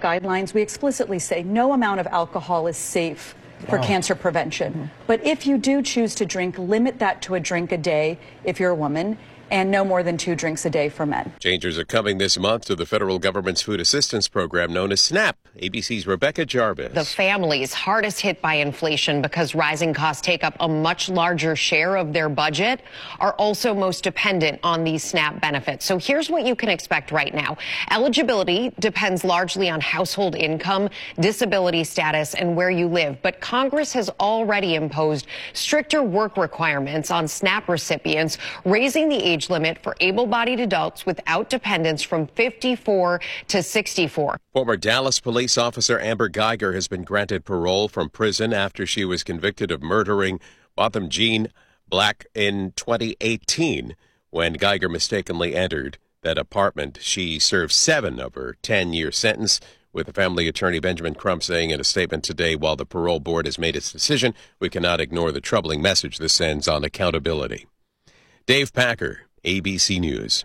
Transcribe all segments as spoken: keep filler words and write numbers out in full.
guidelines, we explicitly say no amount of alcohol is safe for Wow. cancer prevention. Mm-hmm. But if you do choose to drink, limit that to a drink a day if you're a woman, and no more than two drinks a day for men. Changes are coming this month to the federal government's food assistance program known as SNAP. A B C's Rebecca Jarvis. The families hardest hit by inflation because rising costs take up a much larger share of their budget are also most dependent on these SNAP benefits. So here's what you can expect right now. Eligibility depends largely on household income, disability status, and where you live. But Congress has already imposed stricter work requirements on SNAP recipients, raising the age limit for able-bodied adults without dependents from fifty-four to sixty-four. Former Dallas police officer Amber Geiger has been granted parole from prison after she was convicted of murdering Botham Jean Black in twenty eighteen. When Geiger mistakenly entered that apartment, she served seven of her ten-year sentence, with the family attorney Benjamin Crump saying in a statement today, while the parole board has made its decision, we cannot ignore the troubling message this sends on accountability. Dave Packer, A B C News.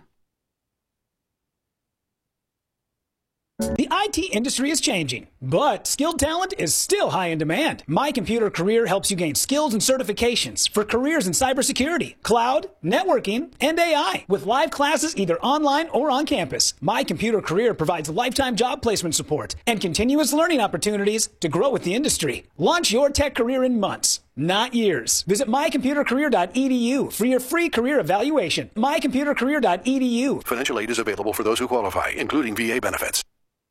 The I T industry is changing, but skilled talent is still high in demand. My Computer Career helps you gain skills and certifications for careers in cybersecurity, cloud, networking, and A I, with live classes either online or on campus. My Computer Career provides lifetime job placement support and continuous learning opportunities to grow with the industry. Launch your tech career in months, not years. Visit my computer career dot e d u for your free career evaluation. my computer career dot e d u. Financial aid is available for those who qualify, including V A benefits.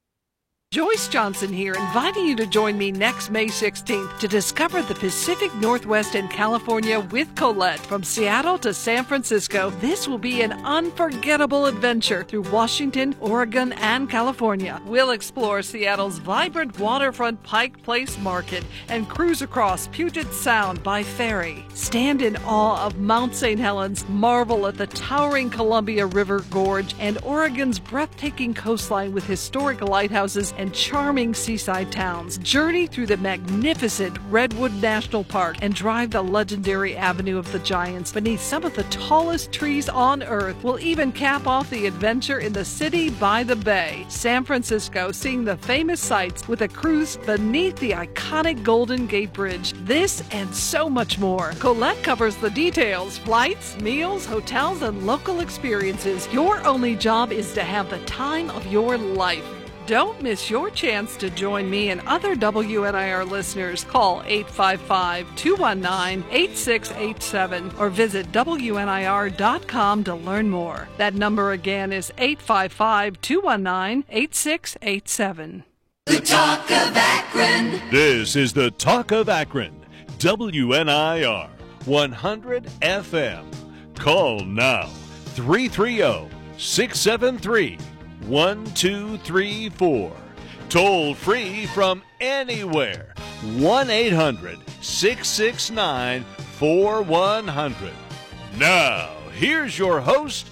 Joyce Johnson here, inviting you to join me next May sixteenth to discover the Pacific Northwest and California with Colette. From Seattle to San Francisco, this will be an unforgettable adventure through Washington, Oregon, and California. We'll explore Seattle's vibrant waterfront Pike Place Market and cruise across Puget Sound by ferry. Stand in awe of Mount Saint Helens, marvel at the towering Columbia River Gorge, and Oregon's breathtaking coastline with historic lighthouses and charming seaside towns. Journey through the magnificent Redwood National Park and drive the legendary Avenue of the Giants beneath some of the tallest trees on Earth. We'll even cap off the adventure in the city by the bay, San Francisco, seeing the famous sights with a cruise beneath the iconic Golden Gate Bridge. This and so much more. Colette covers the details: flights, meals, hotels, and local experiences. Your only job is to have the time of your life. Don't miss your chance to join me and other W N I R listeners. Call eight five five, two one nine, eight six eight seven or visit W N I R dot com to learn more. That number again is eight five five, two one nine, eight six eight seven. The Talk of Akron. This is the Talk of Akron. W N I R one hundred F M. Call now three three zero, six seven three, one two three four. Toll free from anywhere. one eight hundred, six six nine, four one zero zero. Now, here's your host,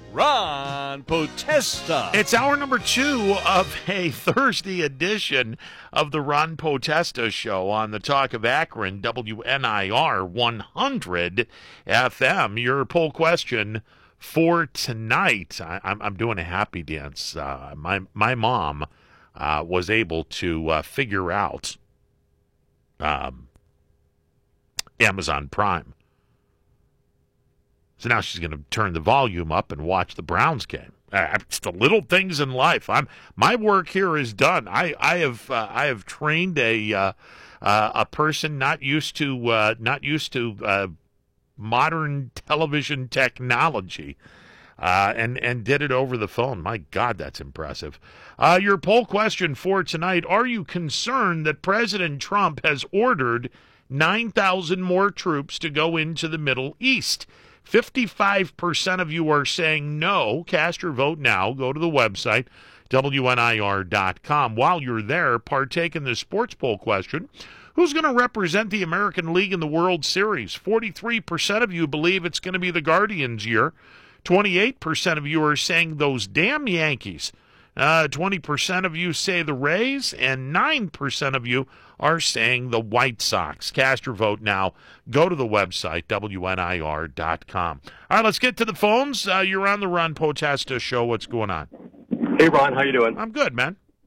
Ron Potesta. It's hour number two of a Thursday edition of the Ron Potesta Show on the Talk of Akron, W N I R one hundred F M. Your poll question for tonight, I, I'm, I'm doing a happy dance. Uh, my my mom uh, was able to uh, figure out um, Amazon Prime. So now she's going to turn the volume up and watch the Browns game. Uh, it's the little things in life. I'm my work here is done. I I have uh, I have trained a uh, uh, a person not used to uh, not used to uh, modern television technology, uh, and and did it over the phone. My God, that's impressive. Uh, your poll question for tonight: are you concerned that President Trump has ordered nine thousand more troops to go into the Middle East? fifty-five percent of you are saying no. Cast your vote now. Go to the website, W N I R dot com. While you're there, partake in the sports poll question. Who's going to represent the American League in the World Series? forty-three percent of you believe it's going to be the Guardians' year. twenty-eight percent of you are saying those damn Yankees. Uh, twenty percent of you say the Rays, and nine percent of you are saying the White Sox. Cast your vote now. Go to the website, W N I R dot com. All right, let's get to the phones. Uh, you're on the Ron Potesta Show. What's going on? Hey, Ron. How you doing? I'm good, man.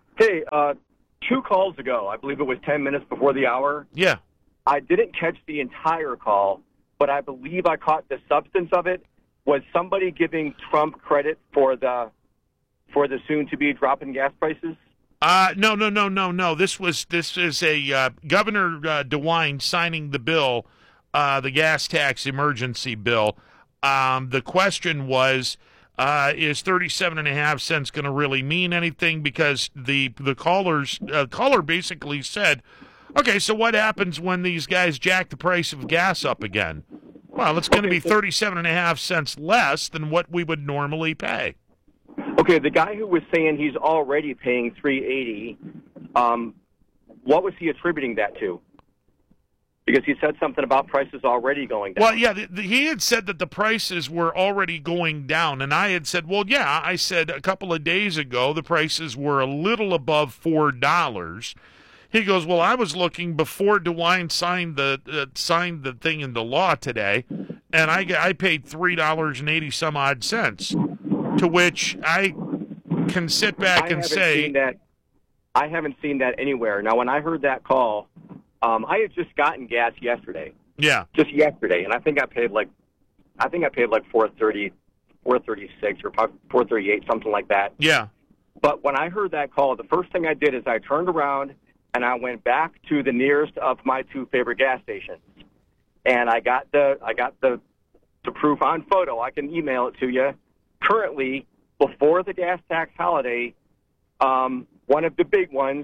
Hey, uh, two calls ago, I believe it was ten minutes before the hour. Yeah. I didn't catch the entire call, but I believe I caught the substance of it. Was somebody giving Trump credit for the for the soon-to-be drop in gas prices? Uh, no, no, no, no, no. This was this is a uh, Governor uh, DeWine signing the bill, uh, the gas tax emergency bill. Um, the question was, uh, is thirty-seven and a half cents going to really mean anything? Because the the callers uh, caller basically said, okay, so what happens when these guys jack the price of gas up again? Well, it's going to be thirty-seven and a half cents less than what we would normally pay. Okay, the guy who was saying he's already paying three eighty, um, what was he attributing that to? Because he said something about prices already going down. Well, yeah, the, the, he had said that the prices were already going down, and I had said, well, yeah, I said a couple of days ago the prices were a little above four dollars. He goes, well, I was looking before DeWine signed the uh, signed the thing into law today, and I, I paid three dollars and eighty some odd cents. To which I can sit back I and say, seen that, I haven't seen that anywhere. Now, when I heard that call, um, I had just gotten gas yesterday. Yeah, just yesterday, and I think I paid like, I think I paid like four thirty, four thirty six or four thirty eight, something like that. Yeah. But when I heard that call, the first thing I did is I turned around and I went back to the nearest of my two favorite gas stations, and I got the I got the the proof on photo. I can email it to you. Currently, before the gas tax holiday, um, one of the big ones,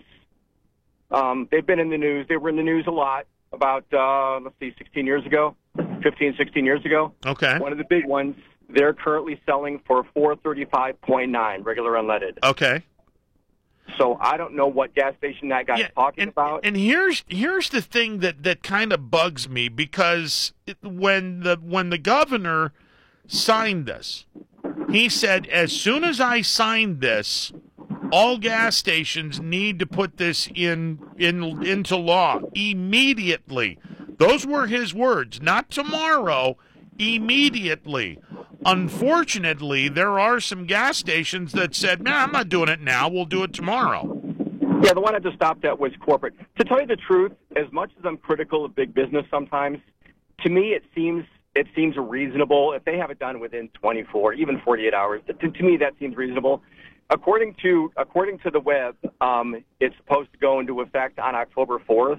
um, they've been in the news. They were in the news a lot about, uh, let's see, sixteen years ago, fifteen, sixteen years ago. Okay. One of the big ones, they're currently selling for four thirty-five point nine, regular unleaded. Okay. So I don't know what gas station that guy's yeah, talking and, about. And here's here's the thing that, that kind of bugs me, because it, when the when the governor signed this, he said, as soon as I signed this, all gas stations need to put this in, in into law immediately. Those were his words, not tomorrow, immediately. Unfortunately, there are some gas stations that said, nah, I'm not doing it now, we'll do it tomorrow. Yeah, the one I just stopped at was corporate. To tell you the truth, as much as I'm critical of big business sometimes, to me it seems It seems reasonable if they have it done within twenty-four, even forty-eight hours. To, to me, that seems reasonable. According to according to the web, um, it's supposed to go into effect on October fourth.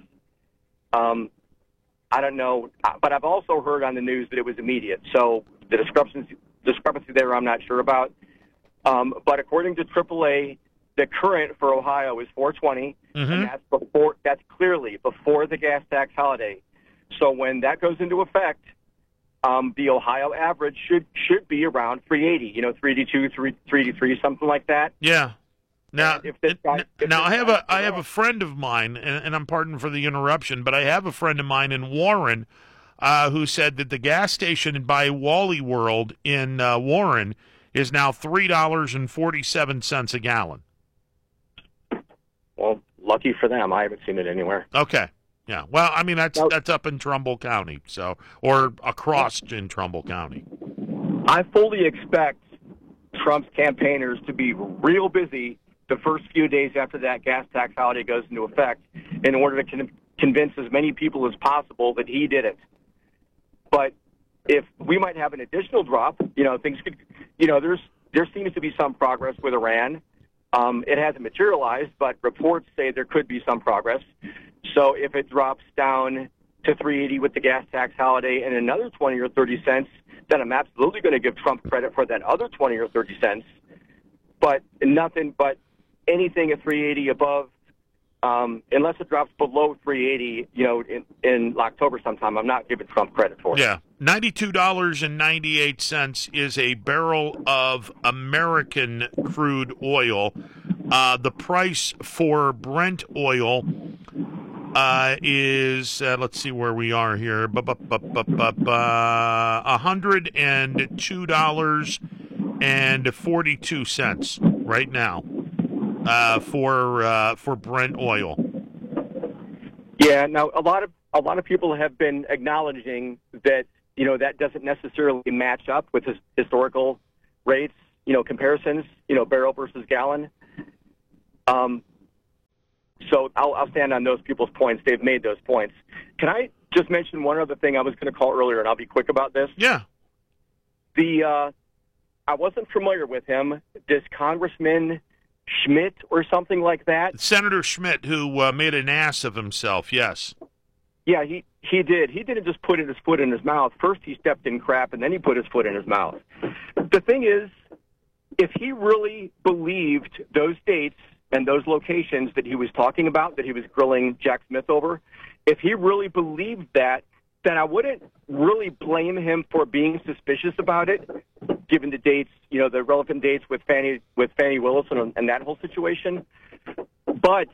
Um, I don't know, but I've also heard on the news that it was immediate. So the discrepancy discrepancy there, I'm not sure about. Um, but according to triple A, the current for Ohio is four twenty, mm-hmm. and that's before. That's clearly before the gas tax holiday. So when that goes into effect, Um, the Ohio average should should be around three eighty, you know, three eighty-two, three eighty-three, something like that. Yeah. Now, if this guy, if now this I have guy, a I have a friend of mine, and, and I'm pardon for the interruption, but I have a friend of mine in Warren uh, who said that the gas station by Wally World in uh, Warren is now three dollars and forty-seven cents a gallon. Well, lucky for them, I haven't seen it anywhere. Okay. Yeah, well, I mean, that's that's up in Trumbull County, so or across in Trumbull County. I fully expect Trump's campaigners to be real busy the first few days after that gas tax holiday goes into effect in order to con- convince as many people as possible that he did it. But if we might have an additional drop, you know, things could, you know, there's there seems to be some progress with Iran. Um, it hasn't materialized, but reports say there could be some progress. So if it drops down to three eighty with the gas tax holiday and another twenty or thirty cents, then I'm absolutely going to give Trump credit for that other twenty or thirty cents. But nothing but anything at three eighty above, um, unless it drops below three eighty, you know, in, in October sometime, I'm not giving Trump credit for it. Yeah. ninety-two dollars and ninety-eight cents is a barrel of American crude oil. Uh, the price for Brent oil uh, is, uh, let's see where we are here, one hundred two dollars and forty-two cents right now uh, for uh, for Brent oil. Yeah, now a lot of a lot of people have been acknowledging that, you know, that doesn't necessarily match up with his historical rates, you know, comparisons, you know, barrel versus gallon. Um, so I'll, I'll stand on those people's points. They've made those points. Can I just mention one other thing I was going to call earlier, and I'll be quick about this? Yeah. The uh, I wasn't familiar with him. This Congressman Schmidt or something like that? Senator Schmidt, who uh, made an ass of himself, yes. Yeah, he, he did. He didn't just put his foot in his mouth. First he stepped in crap, and then he put his foot in his mouth. The thing is, if he really believed those dates and those locations that he was talking about, that he was grilling Jack Smith over, if he really believed that, then I wouldn't really blame him for being suspicious about it, given the dates, you know, the relevant dates with Fannie with Fannie Willis and, and that whole situation. But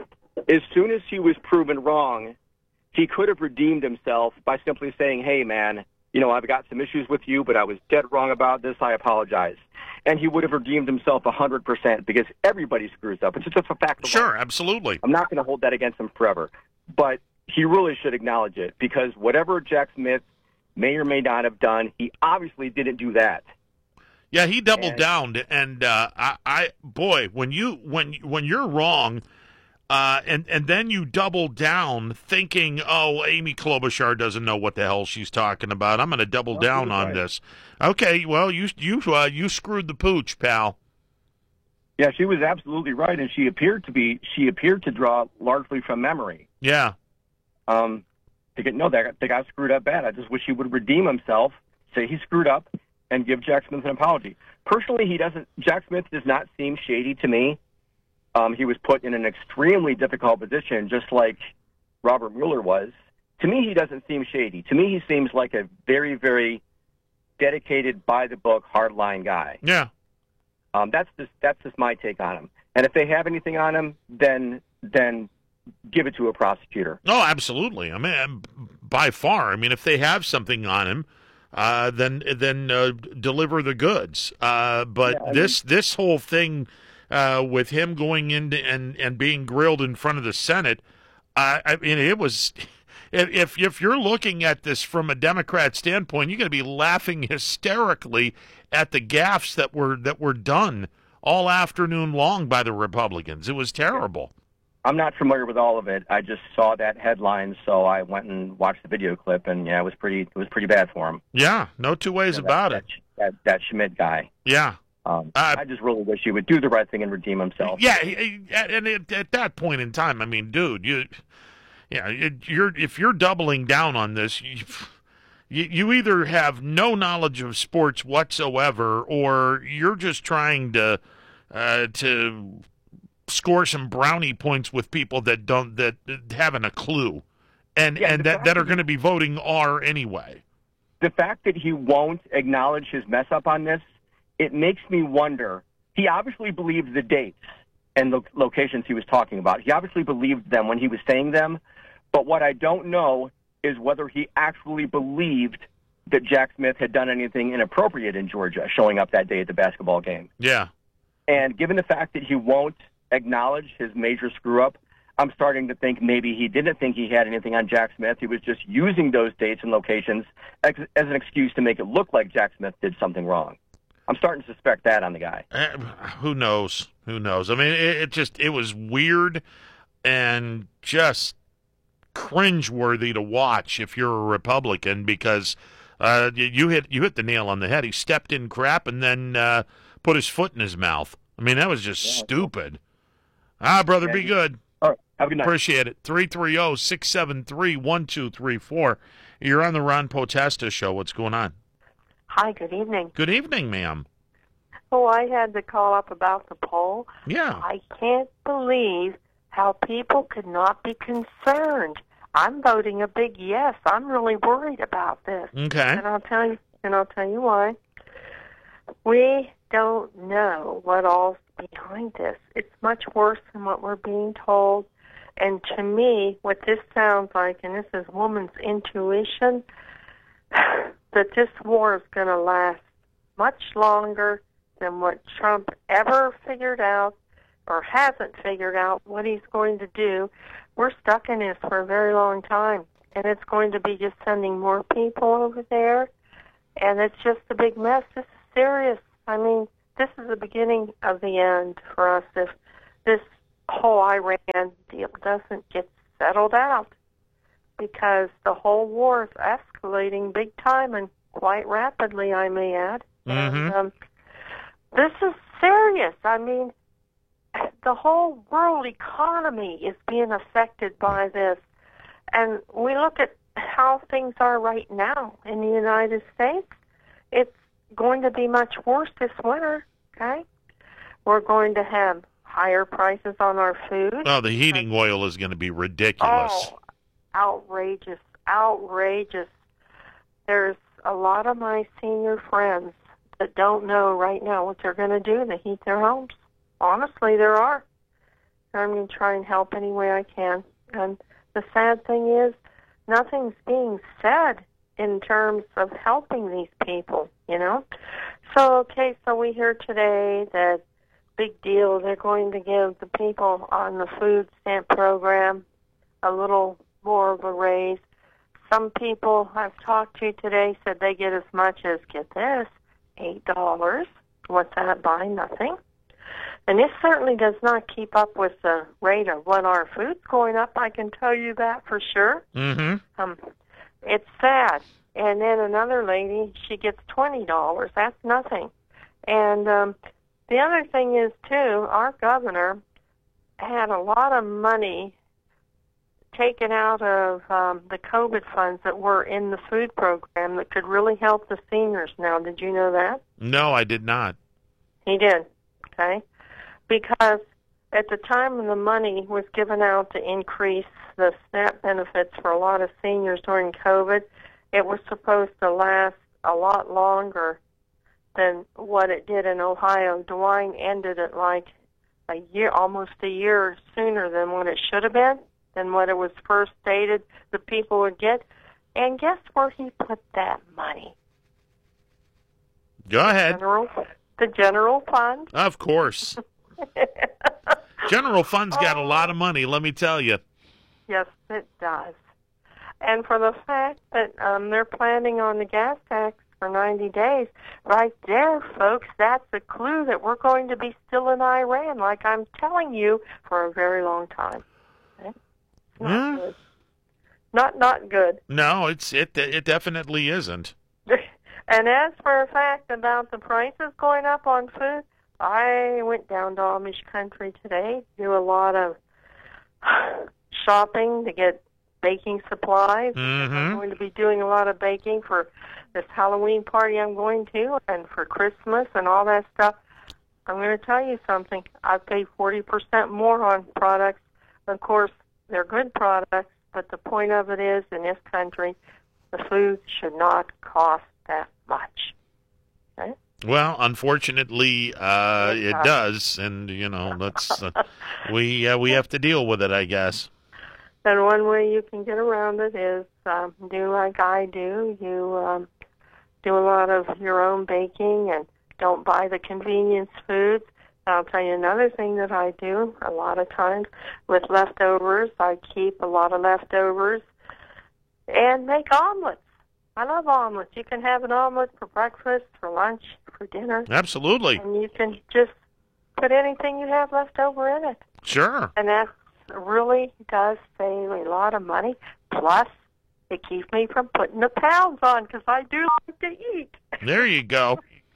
as soon as he was proven wrong, he could have redeemed himself by simply saying, hey, man, you know, I've got some issues with you, but I was dead wrong about this. I apologize. And he would have redeemed himself one hundred percent because everybody screws up. It's just a fact of Sure, life. absolutely. I'm not going to hold that against him forever. But he really should acknowledge it because whatever Jack Smith may or may not have done, he obviously didn't do that. Yeah, he doubled And- down, and uh, I, I, boy, when you when when you're wrong, uh, and and then you double down, thinking, oh, Amy Klobuchar doesn't know what the hell she's talking about. I'm going to double Well, down he was on right. this. Okay, well, you you uh, you screwed the pooch, pal. Yeah, she was absolutely right, and she appeared to be. She appeared to draw largely from memory. Yeah, Um, to get no, that the guy screwed up bad. I just wish he would redeem himself, say he screwed up, and give Jack Smith an apology. Personally, he doesn't. Jack Smith does not seem shady to me. Um, he was put in an extremely difficult position, just like Robert Mueller was. To me, he doesn't seem shady. To me, he seems like a very, very dedicated, by-the-book, hardline guy. yeah. Um, that's just that's just my take on him. And if they have anything on him, then then give it to a prosecutor. Oh, absolutely. I mean, by far. I mean, if they have something on him, uh, then then uh, deliver the goods. Uh, but Yeah, I this this whole thing uh, with him going into and and being grilled in front of the Senate, uh, I mean, it was. If if you're looking at this from a Democrat standpoint, you're going to be laughing hysterically at the gaffes that were that were done all afternoon long by the Republicans. It was terrible. I'm not familiar with all of it. I just saw that headline, so I went and watched the video clip, and yeah, it was pretty. It was pretty bad for him. Yeah, no two ways Yeah, that- about that, it. That, that Schmidt guy. Yeah. Um, Uh, I just really wish he would do the right thing and redeem himself. Yeah, he- he- and at, at that point in time, I mean, dude, you, yeah, it, you're if you're doubling down on this, you, you you either have no knowledge of sports whatsoever, or you're just trying to uh, to score some brownie points with people that don't that haven't a clue, and Yeah, and the that fact that are that- going to be voting R anyway. The fact that he won't acknowledge his mess up on this, it makes me wonder. He obviously believed the dates and lo- locations he was talking about. He obviously believed them when he was saying them. But what I don't know is whether he actually believed that Jack Smith had done anything inappropriate in Georgia, showing up that day at the basketball game. Yeah. And given the fact that he won't acknowledge his major screw-up, I'm starting to think maybe he didn't think he had anything on Jack Smith. He was just using those dates and locations as, as an excuse to make it look like Jack Smith did something wrong. I'm starting to suspect that on the guy. Uh, who knows? Who knows? I mean, it, it just it was weird and just cringeworthy to watch if you're a Republican because uh, you, you hit you hit the nail on the head. He stepped in crap and then uh, put his foot in his mouth. I mean, that was just Yeah. stupid. Ah, brother, be good. All right. Have a good night. Appreciate it. three three zero, six seven three, one two three four. You're on the Ron Potesta Show. What's going on? Hi, good evening. Good evening, ma'am. Oh, I had to call up about the poll. Yeah. I can't believe how people could not be concerned. I'm voting a big yes. I'm really worried about this. Okay. And I'll tell you and I'll tell you why. We don't know what all's behind this. It's much worse than what we're being told. And to me, what this sounds like, and this is woman's intuition, that this war is going to last much longer than what Trump ever figured out or hasn't figured out what he's going to do. We're stuck in this for a very long time, and it's going to be just sending more people over there, and it's just a big mess. This is serious. I mean, this is the beginning of the end for us if this whole Iran deal doesn't get settled out, because the whole war is escalating big time and quite rapidly, I may add. Mm-hmm. And, um, this is serious. I mean, the whole world economy is being affected by this. And we look at how things are right now in the United States. It's going to be much worse this winter, okay? We're going to have higher prices on our food. Oh, the heating oil is going to be ridiculous. Oh, outrageous, outrageous. There's a lot of my senior friends that don't know right now what they're going to do to heat their homes. Honestly, there are. I'm going to try and help any way I can. And the sad thing is, nothing's being said in terms of helping these people, you know? So, okay, so we hear today that big deal, they're going to give the people on the food stamp program a little more of a raise. Some people I've talked to today said they get as much as, get this, eight dollars. What's that buy? Nothing. And this certainly does not keep up with the rate of what our food's going up, I can tell you that for sure. Mm-hmm. Um, it's sad. And then another lady, she gets twenty dollars. That's nothing. And um, the other thing is, too, our governor had a lot of money taken out of um, the COVID funds that were in the food program that could really help the seniors now. Did you know that? No, I did not. He did, okay? Because at the time when the money was given out to increase the SNAP benefits for a lot of seniors during COVID, it was supposed to last a lot longer than what it did in Ohio. DeWine ended it like a year, almost a year sooner than what it should have been, than what it was first stated the people would get. And guess where he put that money? Go ahead. General, the general fund. Of course. General fund's got a lot of money, let me tell you. Yes, it does. And for the fact that um, they're planning on the gas tax for ninety days, right there, folks, that's a clue that we're going to be still in Iran, like I'm telling you, for a very long time. Okay? Not Hmm? good. Not, not good. No, it's it it definitely isn't. And as for a fact about the prices going up on food, I went down to Amish country today, do a lot of shopping to get baking supplies. Mm-hmm. I'm going to be doing a lot of baking for this Halloween party I'm going to, and for Christmas and all that stuff. I'm going to tell you something. I've paid forty percent more on products. Of course, they're good products, but the point of it is, in this country, the food should not cost that much. Okay? Well, unfortunately, uh, it does, and you know that's uh, we uh, we have to deal with it, I guess. And one way you can get around it is um, do like I do. You um, do a lot of your own baking and don't buy the convenience foods. I'll tell you another thing that I do a lot of times with leftovers. I keep a lot of leftovers and make omelets. I love omelets. You can have an omelet for breakfast, for lunch, for dinner. Absolutely. And you can just put anything you have left over in it. Sure. And that really does save a lot of money. Plus, it keeps me from putting the pounds on because I do like to eat. There you go.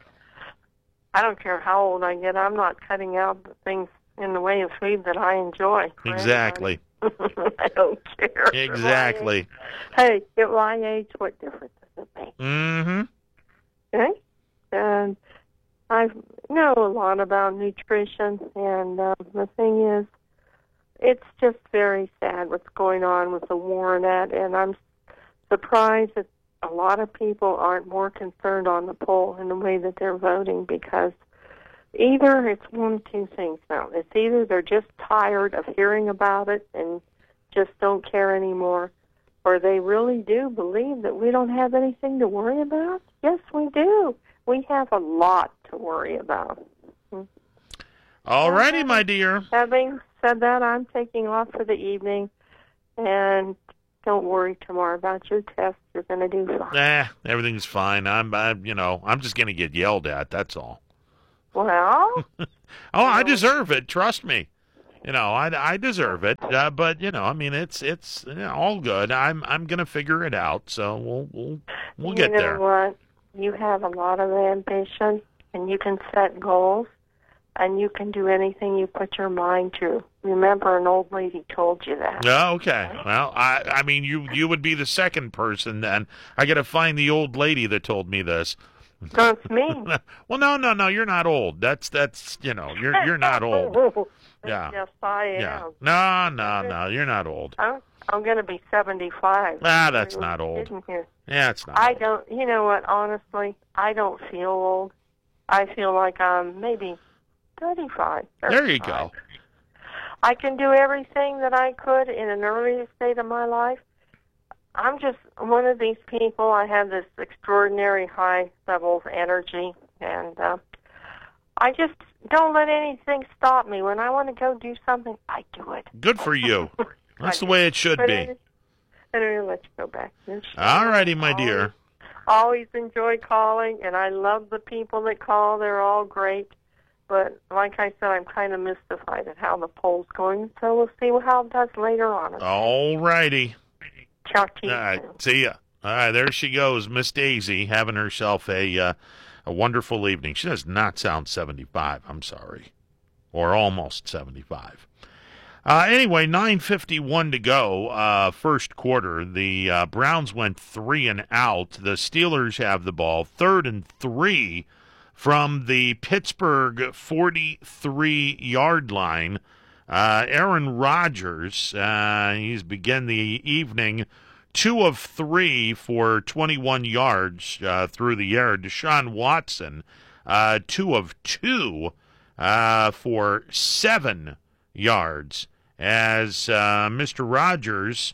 I don't care how old I get. I'm not cutting out the things in the way of food that I enjoy. Exactly. I don't care. Exactly. Hey, at my age, what difference does it make? Mm-hmm. Okay? And I know a lot about nutrition, and uh, the thing is, it's just very sad what's going on with the war and that, and I'm surprised that a lot of people aren't more concerned on the poll in the way that they're voting, because either it's one of two things now. It's either they're just tired of hearing about it and just don't care anymore, or they really do believe that we don't have anything to worry about. Yes, we do. We have a lot to worry about. All righty, my dear. Having said that, I'm taking off for the evening, and don't worry tomorrow about your test. You're going to do fine. Nah, everything's fine. I'm, I'm, you know, I'm just going to get yelled at. That's all. Well, oh, I deserve it. Trust me. You know, I, I deserve it, uh, but you know, I mean, it's it's you know, all good. I'm I'm gonna figure it out, so we'll we'll we'll get you know there. What? You have a lot of ambition, and you can set goals, and you can do anything you put your mind to. Remember, an old lady told you that. Oh, okay. Well, I I mean, you you would be the second person then. I got to find the old lady that told me this. That's me. Well, no, no, no. You're not old. That's that's you know, you're you're not old. Yeah. Yes, I am. Yeah. No, no, no. You're not old. I'm, I'm going to be seventy-five. Ah, that's not old. Here. Yeah, it's not. I old. don't. You know what? Honestly, I don't feel old. I feel like I'm maybe thirty-five. There you go. I can do everything that I could in an earlier state of my life. I'm just one of these people. I have this extraordinary high level of energy, and uh, I just don't let anything stop me. When I want to go do something, I do it. Good for you. That's the way it should but be. I, I'm going to let you go back. All righty, my dear. Always enjoy calling, and I love the people that call. They're all great. But like I said, I'm kind of mystified at how the poll's going, so we'll see how it does later on. All righty. Talk to you All right, soon. see ya. All right, there she goes, Miss Daisy, having herself a uh, a wonderful evening. She does not sound seventy-five. I'm sorry, or almost seventy-five. Uh, anyway, nine fifty-one to go, uh, first quarter. The uh, Browns went three and out. The Steelers have the ball, third and three from the Pittsburgh forty-three-yard line. Uh, Aaron Rodgers, uh, he's begun the evening two of three for twenty-one yards uh, through the air. Deshaun Watson, uh, two of two uh, for seven yards. As uh, Mister Rodgers,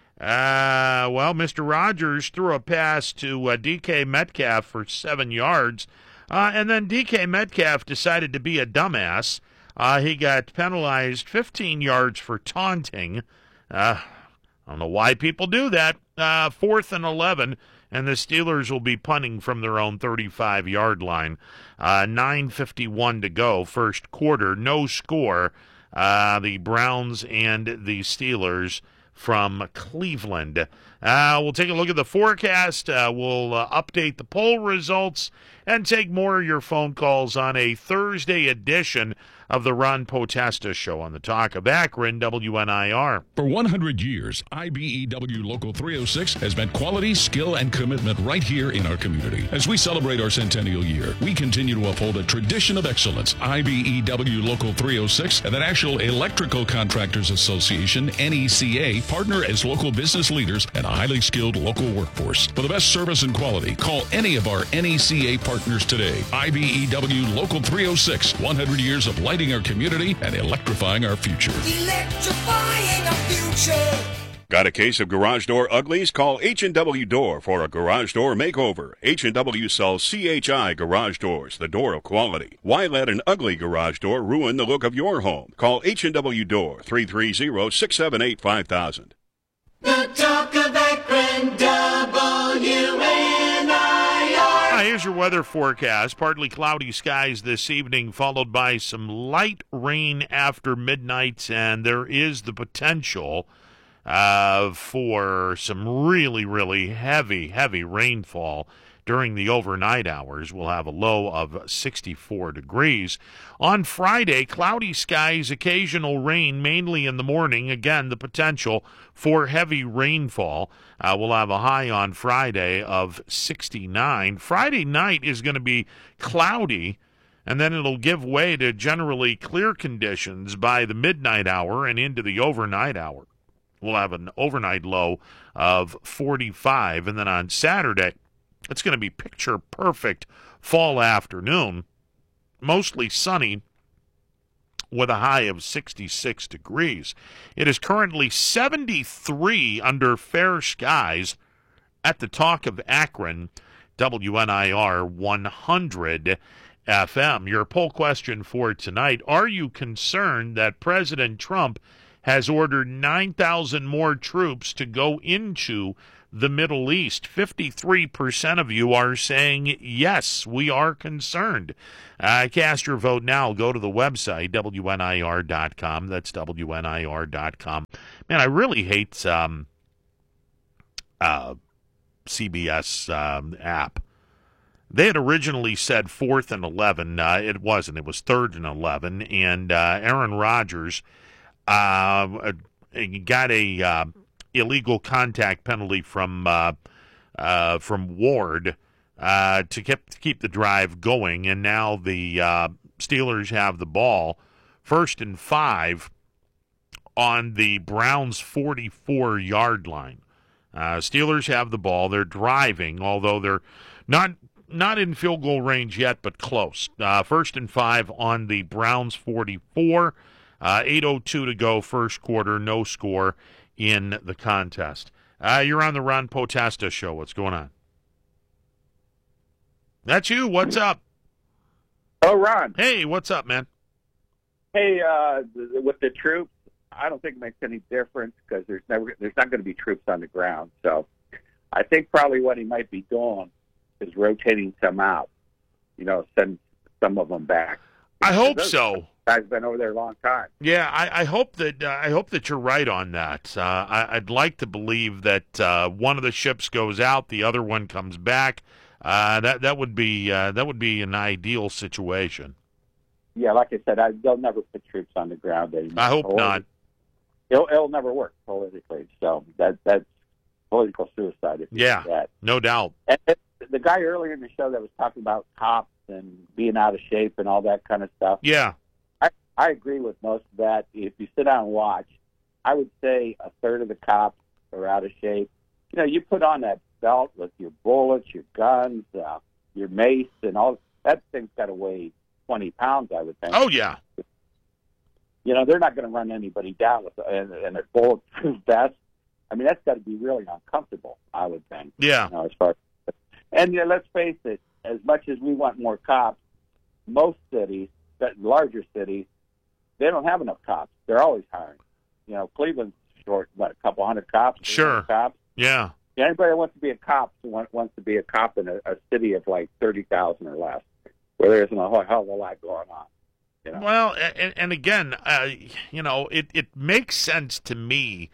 uh, well, Mister Rodgers threw a pass to uh, D K Metcalf for seven yards, uh, and then D K Metcalf decided to be a dumbass. Uh, he got penalized fifteen yards for taunting. Uh, I don't know why people do that. Uh, fourth and eleven, and the Steelers will be punting from their own thirty-five-yard line. Uh, nine fifty-one to go, first quarter, no score. Uh, the Browns and the Steelers from Cleveland. Uh, we'll take a look at the forecast. Uh, we'll uh, update the poll results and take more of your phone calls on a Thursday edition of the Ron Potesta Show on the Talk of Akron, W N I R. For one hundred years, I B E W Local three oh six has meant quality, skill, and commitment right here in our community. As we celebrate our centennial year, we continue to uphold a tradition of excellence. I B E W Local three oh six and the National Electrical Contractors Association, N E C A, partner as local business leaders and a highly skilled local workforce. For the best service and quality, call any of our N E C A partners today. I B E W Local three oh six, one hundred years of lighting our community and electrifying our future. Electrifying our future. Got a case of garage door uglies? Call H and W Door for a garage door makeover. H and W sells C H I garage doors, the door of quality. Why let an ugly garage door ruin the look of your home? Call H and W Door, three three zero, six seven eight, five thousand. The Talk of Akron, W N I R. Uh, here's your weather forecast. Partly cloudy skies this evening, followed by some light rain after midnight, and there is the potential uh, for some really, really heavy, heavy rainfall during the overnight hours. We'll have a low of sixty-four degrees. On Friday, cloudy skies, occasional rain, mainly in the morning. Again, the potential for heavy rainfall. Uh, we'll have a high on Friday of sixty-nine. Friday night is going to be cloudy, and then it'll give way to generally clear conditions by the midnight hour and into the overnight hour. We'll have an overnight low of forty-five, and then on Saturday, it's going to be picture-perfect fall afternoon, mostly sunny with a high of sixty-six degrees. It is currently seventy-three under fair skies at the Talk of Akron, W N I R one hundred F M. Your poll question for tonight: are you concerned that President Trump has ordered nine thousand more troops to go into the Middle East. fifty-three percent of you are saying, yes, we are concerned. Uh, cast your vote now. Go to the website, W N I R dot com. That's W N I R dot com. Man, I really hate um, uh, C B S um, app. They had originally said fourth and eleven. Uh, it wasn't. It was third and eleven. And uh, Aaron Rodgers uh, got a uh, illegal contact penalty from uh, uh, from Ward uh, to keep to keep the drive going. And now the uh, Steelers have the ball, first and five on the Browns' forty-four yard line. Uh, Steelers have the ball. They're driving, although they're not. Not in field goal range yet, but close. Uh, first and five on the Browns forty-four. Uh, eight oh two to go, first quarter, no score in the contest. Uh, you're on the Ron Potesta Show. What's going on? That's you. What's up? Oh, Ron. Hey, what's up, man? Hey, uh, with the troops, I don't think it makes any difference because there's never there's not going to be troops on the ground. So I think probably what he might be doing is rotating some out, you know, send some of them back. I hope so. Guys been over there a long time. Yeah, I, I hope that uh, I hope that you're right on that. Uh, I, I'd like to believe that uh, one of the ships goes out, the other one comes back. Uh, that that would be uh, that would be an ideal situation. Yeah, like I said, I, they'll never put troops on the ground anymore. I hope not. It'll, it'll never work politically. So that that's political suicide. If you yeah, do that. No doubt. And, and the guy earlier in the show that was talking about cops and being out of shape and all that kind of stuff. Yeah. I, I agree with most of that. If you sit down and watch, I would say a third of the cops are out of shape. You know, you put on that belt with your bullets, your guns, uh, your mace, and all that thing's got to weigh twenty pounds, I would think. Oh, yeah. You know, they're not going to run anybody down with and, and a bulletproof vest. I mean, that's got to be really uncomfortable, I would think. Yeah. You know, as far as, and you know, let's face it, as much as we want more cops, most cities, larger cities, they don't have enough cops. They're always hiring. You know, Cleveland's short, what, a couple hundred cops? Sure. Cops? Yeah. yeah. Anybody that wants to be a cop wants, wants to be a cop in a, a city of like thirty thousand or less, where there isn't a whole hell of a lot going on. You know? Well, and, and again, uh, you know, it, it makes sense to me.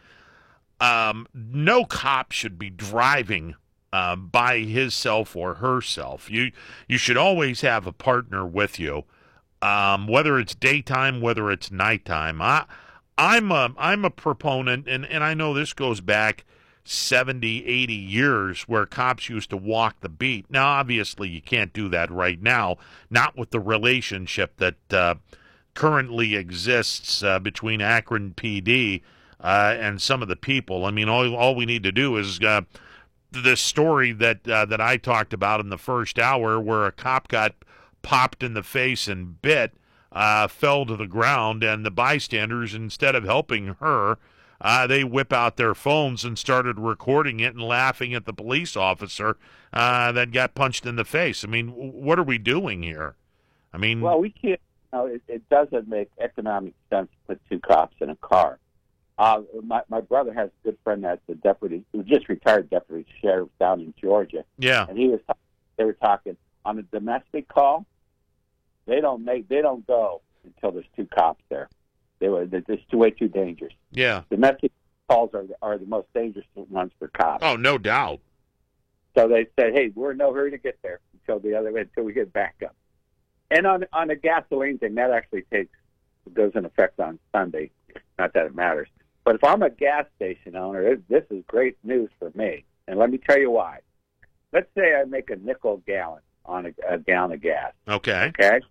Um, no cop should be driving uh, by himself or herself. You you should always have a partner with you, um, whether it's daytime, whether it's nighttime. I I'm a I'm a proponent, and, and I know this goes back seventy, eighty years where cops used to walk the beat. Now, obviously, you can't do that right now, not with the relationship that uh, currently exists uh, between Akron P D uh, and some of the people. I mean, all all we need to do is uh, the story that uh, that I talked about in the first hour, where a cop got popped in the face and bit, uh, fell to the ground, and the bystanders, instead of helping her, Uh, they whip out their phones and started recording it and laughing at the police officer uh, that got punched in the face. I mean, what are we doing here? I mean, well, we can't. You know, it, it doesn't make economic sense to put two cops in a car. Uh, my my brother has a good friend that's a deputy, who just retired deputy sheriff down in Georgia. Yeah, and he was. They were talking on a domestic call. They don't make. They don't go until there's two cops there. They were. They're just too way too dangerous. Yeah, domestic calls are are the most dangerous ones for cops. Oh, no doubt. So they said, "Hey, we're in no hurry to get there until the other way until we get back up." And on on the gasoline thing, that actually takes goes in effect on Sunday. Not that it matters, but if I'm a gas station owner, this is great news for me. And let me tell you why. Let's say I make a nickel a gallon on a, a gallon of gas. Okay. Okay.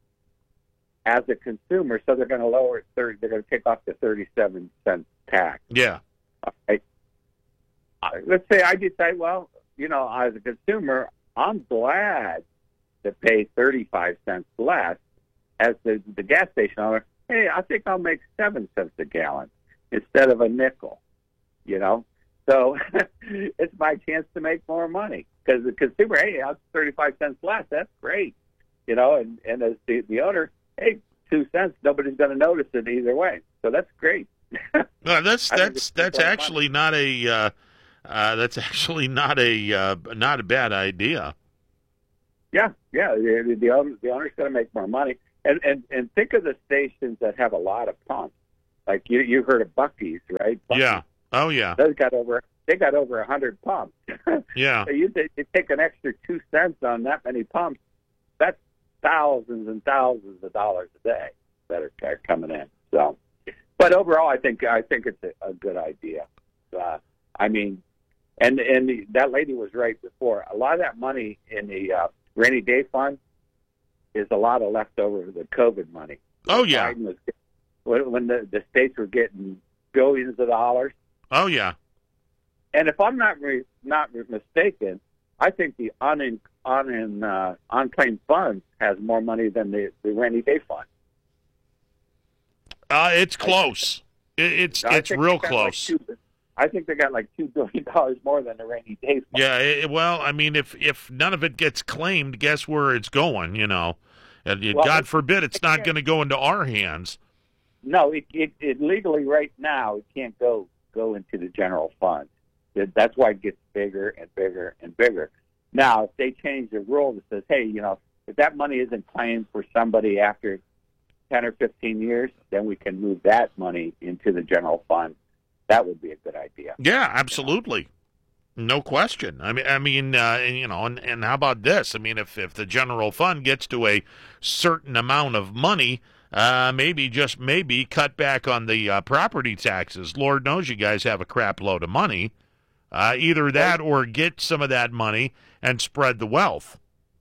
As a consumer, so they're going to lower it thirty. They're going to take off the thirty-seven cent tax. Yeah. Okay. Uh, let's say I decide, well, you know, as a consumer, I'm glad to pay thirty-five cents less. As the the gas station owner, hey, I think I'll make seven cents a gallon instead of a nickel. You know, so it's my chance to make more money because the consumer, hey, I'm thirty-five cents less. That's great. You know, and and as the the owner, hey, two cents, nobody's going to notice it either way. So that's great. No, that's I think that's it's that's a lot of actually not a uh, uh, that's actually not a uh, not a bad idea. Yeah, yeah. The, the owner, the owner's going to make more money, and and and think of the stations that have a lot of pumps. Like you, you heard of Buc-ee's, right? Buc-ee's. Yeah. Oh yeah. Those got over. They got over a hundred pumps. Yeah. So you, you take an extra two cents on that many pumps. That's thousands and thousands of dollars a day that are, are coming in. So, but overall, I think I think it's a, a good idea. Uh, I mean, and and the, that lady was right before. A lot of that money in the uh, rainy day fund is a lot of leftover the COVID money. Oh yeah. Biden was, when when the, the states were getting billions of dollars. Oh yeah. And if I'm not re, not mistaken, I think the un un uh, unclaimed funds has more money than the, the rainy day fund. Uh, it's close. It, it's I it's think real they got like close. two, I think they got like two billion dollars more than the rainy day fund. Yeah. It, well, I mean, if if none of it gets claimed, guess where it's going? You know, and Well, God it- forbid it's not going to go into our hands. No, it, it, it legally right now it can't go go into the general fund. That- That's why it gets bigger and bigger and bigger. Now, if they change the rule that says, hey, you know, if that money isn't claimed for somebody after ten or fifteen years, then we can move that money into the general fund. That would be a good idea. Yeah, absolutely. No question. I mean, I mean, uh, and, you know, and, and how about this? I mean, if if the general fund gets to a certain amount of money, uh, maybe just maybe cut back on the uh, property taxes. Lord knows you guys have a crap load of money. Uh, either that or get some of that money and spread the wealth.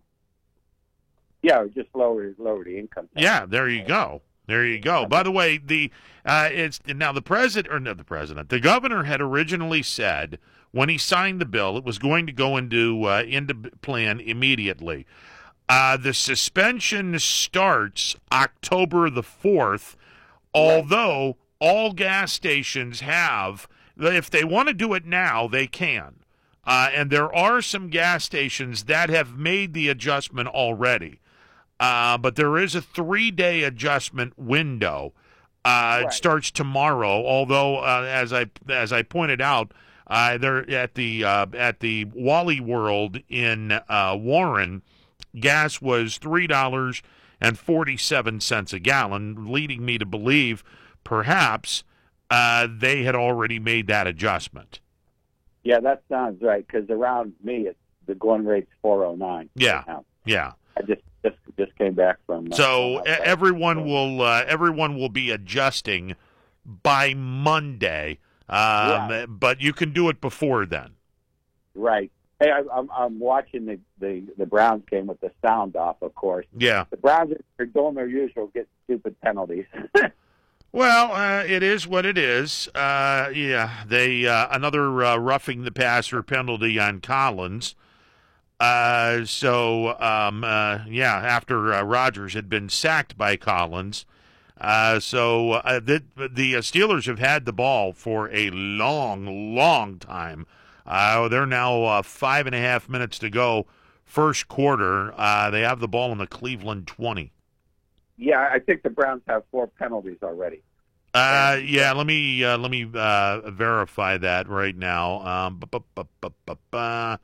Yeah, or just lower lower the income tax. Yeah, there you go. There you go. By the way, the uh, it's now the president or no, the president, the governor had originally said when he signed the bill, it was going to go into uh, into plan immediately. Uh, the suspension starts October the fourth, although all gas stations have. If they want to do it now, they can. Uh, and there are some gas stations that have made the adjustment already. Uh, but there is a three-day adjustment window. Uh, Right. It starts tomorrow. Although, uh, as I as I pointed out, uh, they're at the uh, at the Wally World in uh, Warren, gas was three dollars and forty-seven cents a gallon, leading me to believe perhaps uh, they had already made that adjustment. Yeah, that sounds right. Because around me, it's the going rate's four oh nine. Yeah, right now. yeah. I just just just came back from. Uh, So from e- outside. everyone will uh, everyone will be adjusting by Monday, um, Yeah. but you can do it before then. Right. Hey, I, I'm I'm watching the, the the Browns game with the sound off, of course. Yeah. The Browns are doing their usual, get stupid penalties. Well, uh, it is what it is. Uh, yeah, they uh, another uh, roughing the passer penalty on Collins. Uh, so um, uh, yeah, after uh, Rodgers had been sacked by Collins. Uh, so uh, the the Steelers have had the ball for a long, long time. Uh, they're now uh, five and a half minutes to go, first quarter. Uh, they have the ball in the Cleveland twenty. Yeah, I think the Browns have four penalties already. Uh, yeah, let me uh, let me uh, verify that right now. Um, bu- bu- bu- bu- bu- bu-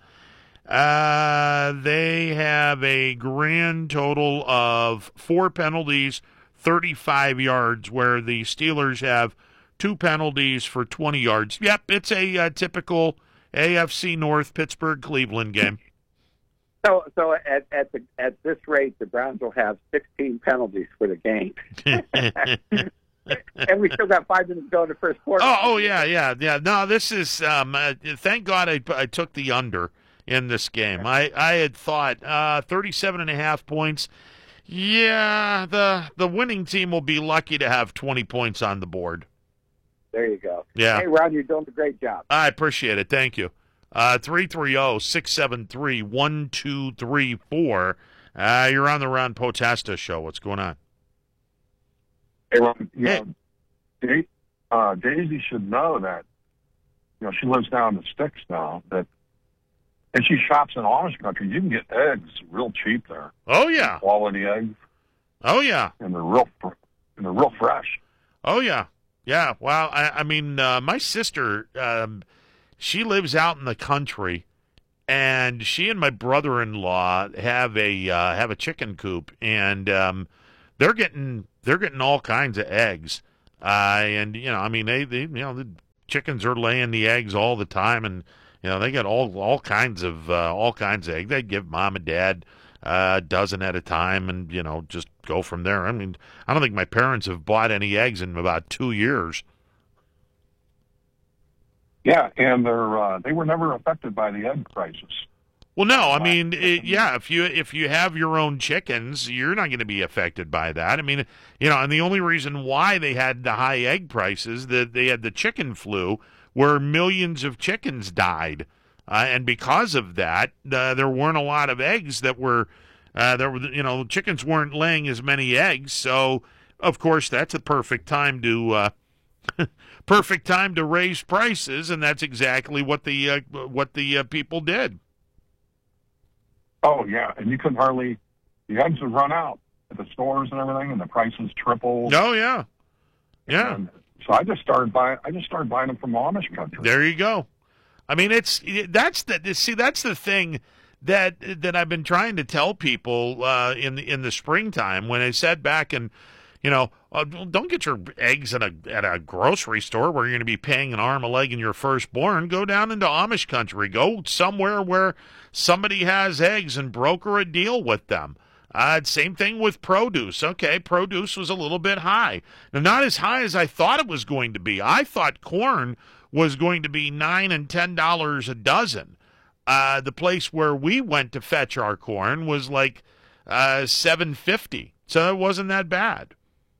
uh, they have a grand total of four penalties, thirty-five yards, where the Steelers have two penalties for twenty yards. Yep, it's a uh, typical A F C North Pittsburgh-Cleveland game. So, so at at the at this rate, the Browns will have sixteen penalties for the game, and we still got five minutes to go in the first quarter. Oh, oh yeah, yeah, yeah. No, this is. Um, uh, thank God I, I took the under in this game. I, I had thought uh, thirty-seven and a half points. Yeah, the the winning team will be lucky to have twenty points on the board. There you go. Yeah. Hey, Ron, you're doing a great job. I appreciate it. Thank you. Uh, three three zero, six seven three, one two three four. Uh, you're on the Ron Potesta show. What's going on? Hey, Ron, you know, Da- uh, Daisy should know that, you know, she lives down in the sticks now, that, and she shops in Amish country. You can get eggs real cheap there. Oh, yeah. Quality eggs. Oh, yeah. And they're real, fr- and they're real fresh. Oh, yeah. Yeah, well, I, I mean, uh, my sister, um, she lives out in the country, and she and my brother-in-law have a uh, have a chicken coop, and um, they're getting they're getting all kinds of eggs, uh, and you know, I mean, they, they you know the chickens are laying the eggs all the time, and you know they get all all kinds of uh, all kinds of eggs. They give mom and dad uh, a dozen at a time, and you know just go from there. I mean, I don't think my parents have bought any eggs in about two years. Yeah, and they're uh, they were never affected by the egg prices. Well, no, I mean, it, yeah, if you if you have your own chickens, you're not going to be affected by that. I mean, you know, and the only reason why they had the high egg prices, that they had the chicken flu, where millions of chickens died, uh, and because of that, uh, there weren't a lot of eggs that were, uh, there were, you know, chickens weren't laying as many eggs, so of course that's a perfect time to. Uh, Perfect time to raise prices, and that's exactly what the uh, what the uh, people did. Oh yeah, and you couldn't hardly the eggs would run out at the stores and everything, and the prices tripled. Oh yeah, yeah. And so I just started buying. I just started buying them from Amish country. There you go. I mean, it's that's the see that's the thing that that I've been trying to tell people uh, in the, in the springtime when I said back in. You know, uh, don't get your eggs at a at a grocery store where you're going to be paying an arm, a leg, and your firstborn. Go down into Amish country. Go somewhere where somebody has eggs and broker a deal with them. Uh, same thing with produce. Okay, produce was a little bit high. Now, not as high as I thought it was going to be. I thought corn was going to be nine and ten dollars a dozen. Uh, the place where we went to fetch our corn was like uh, seven fifty. So it wasn't that bad.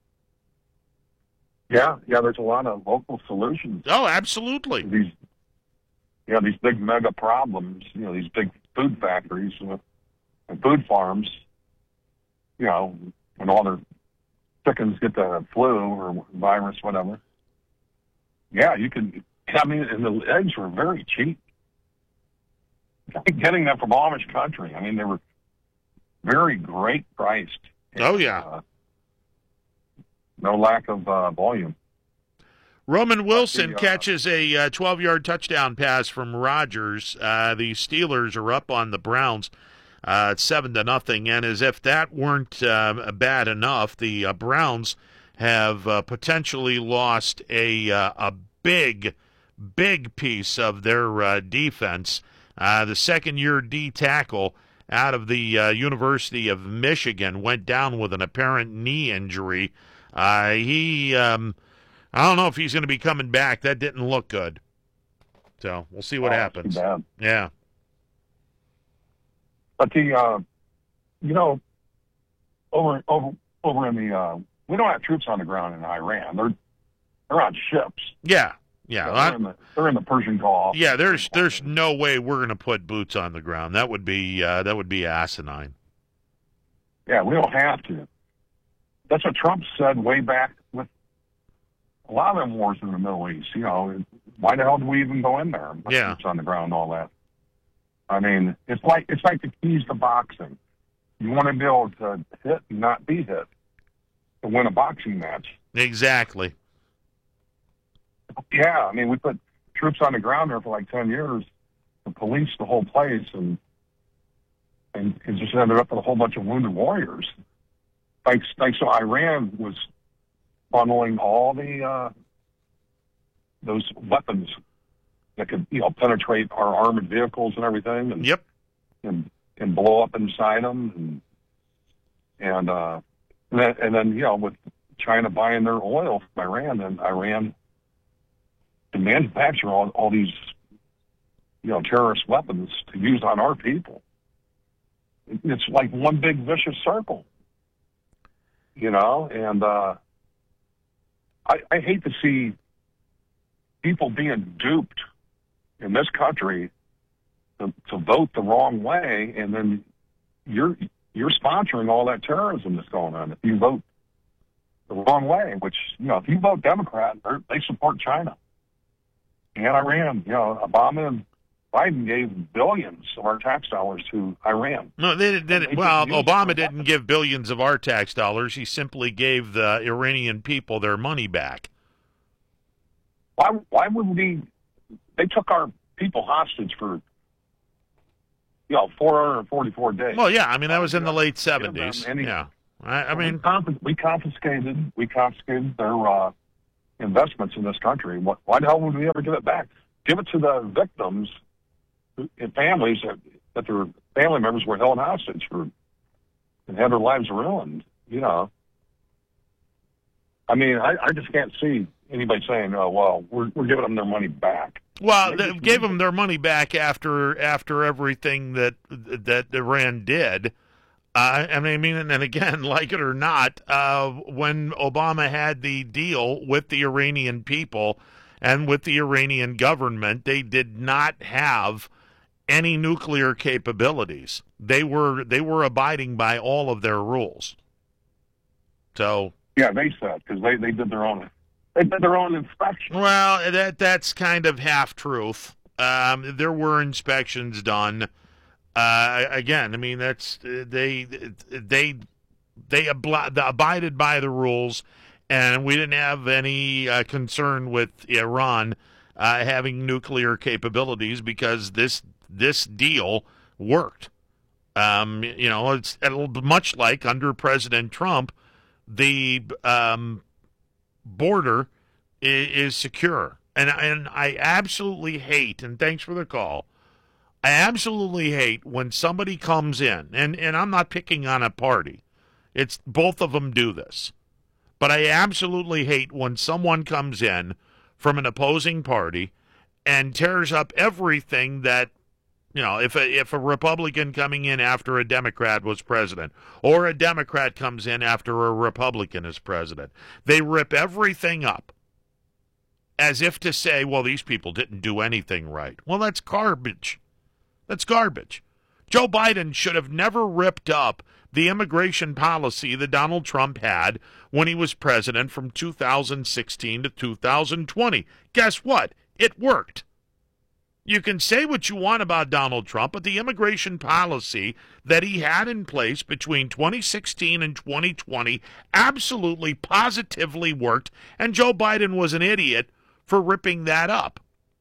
Yeah, yeah. There's a lot of local solutions. Oh, absolutely. These, you know, these big mega problems. You know, these big food factories and food farms. You know, when all their chickens get the flu or virus, whatever. Yeah, you can. I mean, and the eggs were very cheap. Getting them from Amish country. I mean, they were very great priced. Oh yeah. Uh, no lack of uh, volume. Roman Wilson the, uh, catches a twelve-yard touchdown pass from Rodgers. Uh, the Steelers are up on the Browns uh, at seven to nothing, and as if that weren't uh, bad enough, the uh, Browns have uh, potentially lost a uh, a big, big piece of their uh, defense. Uh, the second-year D tackle out of the uh, University of Michigan went down with an apparent knee injury. Uh, he, um, I don't know if he's going to be coming back. That didn't look good. So we'll see what oh, happens. Too bad. Yeah. But the, uh, you know, over over over in the, uh, we don't have troops on the ground in Iran. They're they're on ships. Yeah, yeah. So I, they're, in the, they're in the Persian Gulf. Yeah, there's there's no way we're going to put boots on the ground. That would be uh, that would be asinine. Yeah, we don't have to. That's what Trump said way back with a lot of them wars in the Middle East. You know, why the hell do we even go in there? Yeah. Troops on the ground, all that. I mean, it's like it's like the keys to boxing. You want to be able to hit and not be hit to win a boxing match. Exactly. Yeah, I mean, we put troops on the ground there for like ten years to police the whole place, and and it just ended up with a whole bunch of wounded warriors. Like, like so Iran was funneling all the uh, those weapons that could, you know, penetrate our armored vehicles and everything, and yep, and and blow up inside them, and and uh, and then, and then you know, with China buying their oil from Iran, and Iran to manufacture all all these, you know, terrorist weapons to use on our people. It's like one big vicious circle. You know, and uh, I, I hate to see people being duped in this country to, to vote the wrong way, and then you're you're sponsoring all that terrorism that's going on. If you vote the wrong way, which, you know, if you vote Democrat, they support China and Iran. You know, Obama and Biden gave billions of our tax dollars to Iran. No, they didn't. Well, Obama didn't give billions of our tax dollars. He simply gave the Iranian people their money back. why why would we? They took our people hostage for you know four hundred forty-four days. Well, yeah, I mean that was in the late seventies. Any, yeah, I, I mean we, confis- we confiscated we confiscated their uh, investments in this country. Why, why the hell would we ever give it back? Give it to the victims and families that, that their family members were held hostage for and had their lives ruined. You know, I mean, I, I just can't see anybody saying, "Oh, well, we're we're giving them their money back." Well, they gave them their money back after after everything that that Iran did. Uh, I mean, and again, like it or not, uh, when Obama had the deal with the Iranian people and with the Iranian government, they did not have any nuclear capabilities. They were they were abiding by all of their rules. So yeah, they said because they, they did their own they did their own inspection. Well, that that's kind of half truth. Um, there were inspections done. Uh, again, I mean that's they they they abli- abided by the rules, and we didn't have any uh, concern with Iran uh, having nuclear capabilities because this this deal worked. Um, you know, it's much like under President Trump, the um, border is, is secure, and and I absolutely hate. And thanks for the call. I absolutely hate when somebody comes in, and, and I'm not picking on a party. It's both of them do this. But I absolutely hate when someone comes in from an opposing party and tears up everything that, you know, if a, if a Republican coming in after a Democrat was president, or a Democrat comes in after a Republican is president, they rip everything up as if to say, well, these people didn't do anything right. Well, that's garbage. That's garbage. Joe Biden should have never ripped up the immigration policy that Donald Trump had when he was president from two thousand sixteen to two thousand twenty. Guess what? It worked. You can say what you want about Donald Trump, but the immigration policy that he had in place between twenty sixteen and twenty twenty absolutely, positively worked, and Joe Biden was an idiot for ripping that up.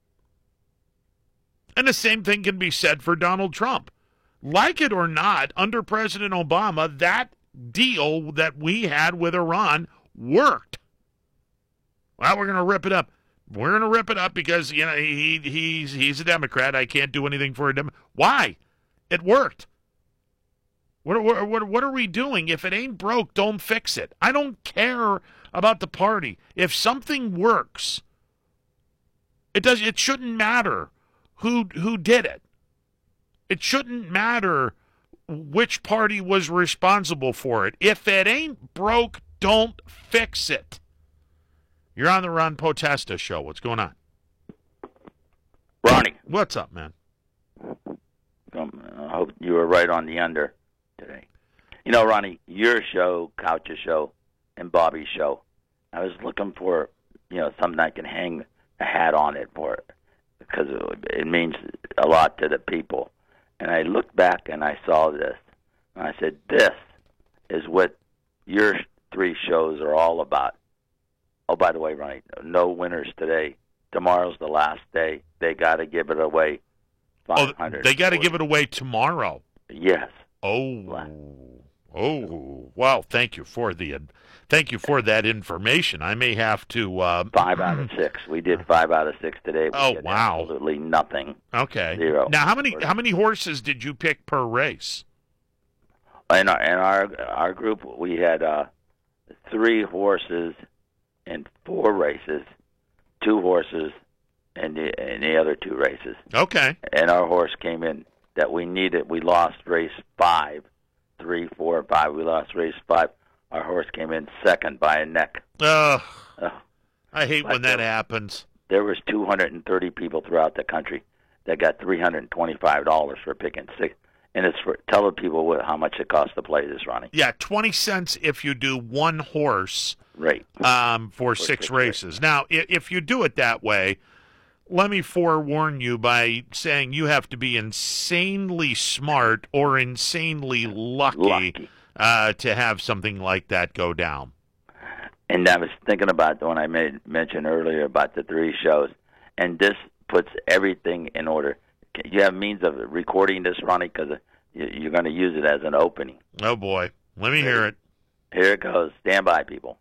And the same thing can be said for Donald Trump. Like it or not, under President Obama, that deal that we had with Iran worked. Well, we're going to rip it up. We're going to rip it up because, you know, he he's he's a Democrat. I can't do anything for a Democrat. Why? It worked. What, what what what are we doing? If it ain't broke, don't fix it. I don't care about the party. If something works, it does. It shouldn't matter who who did it. It shouldn't matter which party was responsible for it. If it ain't broke, don't fix it. You're on the Ron Potesta show. What's going on? Ronnie. What's up, man? Um, I hope you were right on the under today. You know, Ronnie, your show, Couch's show, and Bobby's show, I was looking for, you know, something I can hang a hat on it for it because it means a lot to the people. And I looked back and I saw this, and I said, this is what your three shows are all about. Oh, by the way, Ronnie, no winners today. Tomorrow's the last day. They got to give it away. Oh, they got to give it away tomorrow. Yes. Oh, oh, well, thank you for the, thank you for that information. I may have to. Uh, five out of six. We did five out of six today. We oh, did wow. Absolutely nothing. Okay. Zero. Now, how many how many horses did you pick per race? In our in our, our group, we had uh, three horses in four races, two horses in the, in the other two races. Okay. And our horse came in that we needed. We lost race five, three, four, five. We lost race five. Our horse came in second by a neck. Ugh. Ugh. I hate Like when that there- happens. There was two hundred thirty people throughout the country that got three hundred twenty-five dollars for picking six. And it's for tell the people what, how much it costs to play this, Ronnie. Yeah, twenty cents if you do one horse. Right. Um, for, for six, six races. races. Now, if, if you do it that way, let me forewarn you by saying you have to be insanely smart or insanely lucky, Lucky. Uh, to have something like that go down. And I was thinking about the one I made mentioned earlier about the three shows, and this puts everything in order. You have means of recording this, Ronnie, because you're going to use it as an opening. Oh, boy. Let me hear it. Here it goes. Stand by, people.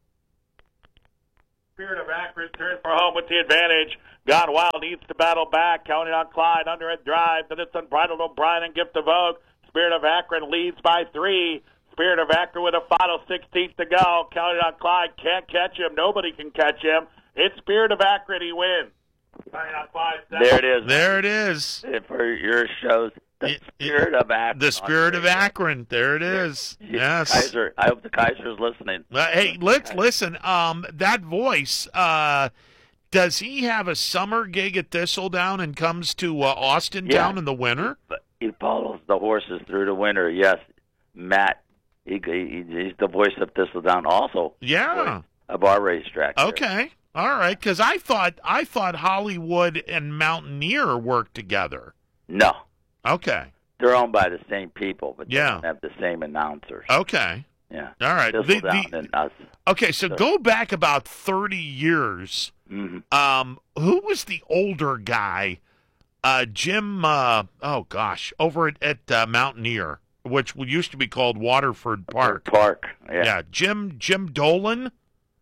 Spirit of Akron turns for home with the advantage. Gone Wild needs to battle back. Counting on Clyde under a drive. Then it's Unbridled O'Brien and Gift of Vogue. Spirit of Akron leads by three. Spirit of Akron with a final sixteenth to go. Counting on Clyde. Can't catch him. Nobody can catch him. It's Spirit of Akron. He wins. Counting on Clyde. There it is. There it is. For your shows. The Spirit of Akron. The Spirit of Akron. There it is. Yes. Kaiser. I hope the Kaiser is listening. Uh, hey, let's listen. Um, that voice. Uh, does he have a summer gig at Thistledown and comes to uh, Austin Yeah. Town in the winter? But he follows the horses through the winter. Yes, Matt. He, he he's the voice of Thistledown, also. Yeah. Of our racetrack. there. Okay. All right. Because I thought I thought Hollywood and Mountaineer worked together. No, Okay. they're owned by the same people, but they Yeah. don't have the same announcers. Okay. Yeah. All right. The- Thistledown the- and us. Okay, so go back about thirty years. Mhm. Um, who was the older guy? Uh, Jim, uh, oh gosh, over at, at uh, Mountaineer, which used to be called Waterford Park. Park, yeah. Jim Jim Dolan?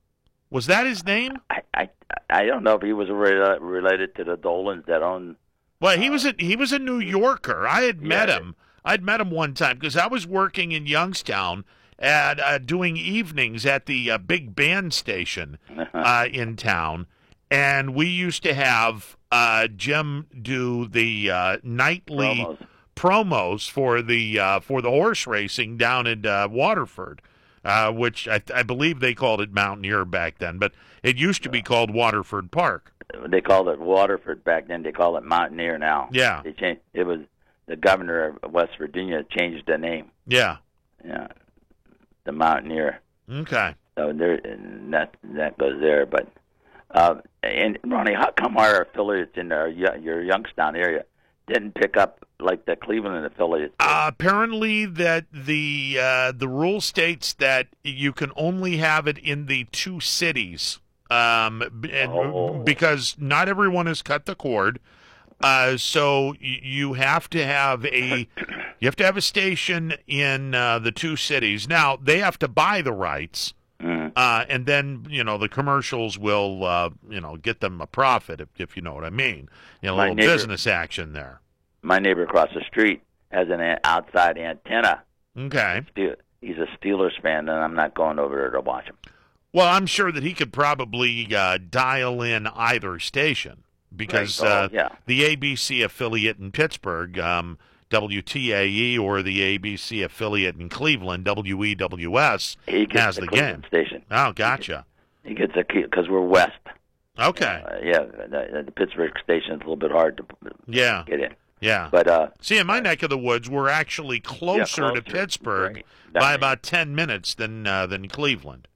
Was that his name? I, I I don't know if he was re- related to the Dolans that own. Well, he was a he was a New Yorker. I had met him. I'd met him one time because I was working in Youngstown at uh, doing evenings at the uh, big band station uh, in town, and we used to have uh, Jim do the uh, nightly Promos. promos for the uh, for the horse racing down in uh, Waterford, uh, which I, I believe they called it Mountaineer back then, but it used to be called Waterford Park. They called it Waterford back then. They call it Mountaineer now. Yeah. They changed. It was the governor of West Virginia changed the name. Yeah. Yeah. The Mountaineer. Okay. So there, and that that goes there. But uh, and Ronnie, how come our affiliates in our, your Youngstown area didn't pick up like the Cleveland affiliates? Uh, apparently, that the uh, the rule states that you can only have it in the two cities, um, b- and Oh. because not everyone has cut the cord. Uh, so y- you have to have a you have to have a station in uh, the two cities. Now they have to buy the rights, Mm. uh, and then you know the commercials will uh, you know get them a profit if, if you know what I mean. You know, a My little neighbor- business action there. My neighbor across the street has an a- outside antenna. Okay. Ste- He's a Steelers fan, and I'm not going over there to watch him. Well, I'm sure that he could probably uh, dial in either station because Right. Oh, uh, yeah. the A B C affiliate in Pittsburgh, um, W T A E, or the A B C affiliate in Cleveland, W E W S, He gets has the, the Cleveland game. station. Oh, gotcha. He gets a because we're west. Okay. Uh, yeah, the, the Pittsburgh station is a little bit hard to Yeah. get in. Yeah. But uh, See, in my neck of the woods, we're actually closer, to closer. Pittsburgh Right. by That- about ten minutes than uh, than Cleveland.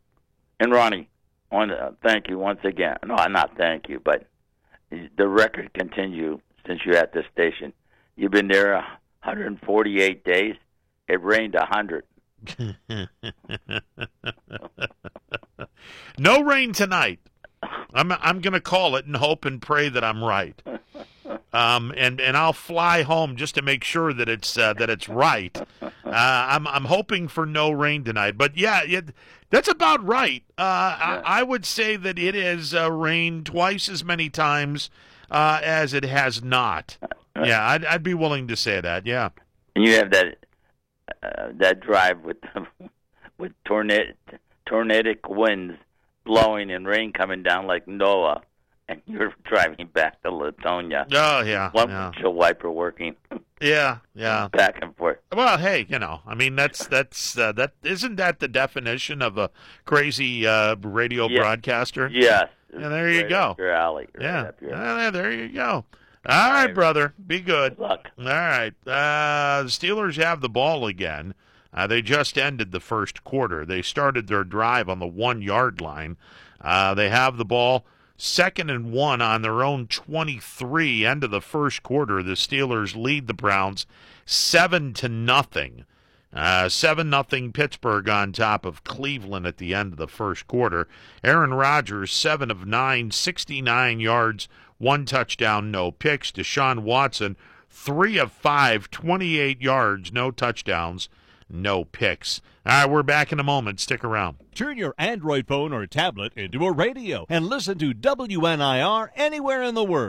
And Ronnie, on, uh, thank you once again. No, not thank you, but the record continue since you're at this station. You've been there one hundred forty-eight days. It rained one hundred. No rain tonight. I'm I'm going to call it and hope and pray that I'm right. Um, and, and I'll fly home just to make sure that it's uh, that it's right. Uh, I'm I'm hoping for no rain tonight, but yeah, it, that's about right. Uh, I, I would say that it has uh, rained twice as many times uh, as it has not. Yeah, I'd I'd be willing to say that. Yeah. And you have that uh, that drive with with tornadic tornadic winds blowing and rain coming down like Noah, and you're driving back to Latonia. Oh yeah. One yeah. windshield wiper working. Yeah, yeah. Back and forth. Well, hey, you know, I mean, that's that's uh, that isn't that the definition of a crazy uh, radio Yeah. broadcaster? Yes. Yeah, there you Right go. up your alley. Right Yeah, up your Ah, there you go. All right, brother, be good. Good luck. All right, uh, the Steelers have the ball again. Uh, they just ended the first quarter. They started their drive on the one-yard line. Uh, they have the ball. Second and one on their own twenty-three. End of the first quarter, the Steelers lead the Browns seven to nothing. Uh, seven nothing Pittsburgh on top of Cleveland at the end of the first quarter. Aaron Rodgers, seven of nine, sixty-nine yards, one touchdown, no picks. Deshaun Watson, three of five, twenty-eight yards, no touchdowns, no picks. All right, we're back in a moment. Stick around. Turn your Android phone or tablet into a radio and listen to W N I R anywhere in the world.